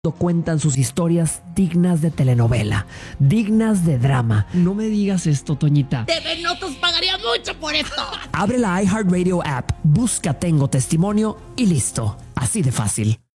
cuentan sus historias dignas de telenovela, dignas de drama. No me digas esto, Toñita. TV Notas pagaría mucho por esto. Abre la iHeartRadio app, busca Tengo Testimonio y listo. Así de fácil.